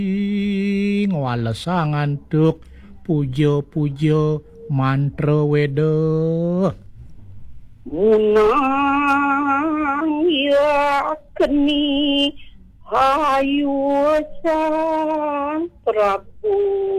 ngawalesangan tuk pujo-pujo mantra weda Munang ya keni hayu sang Prabu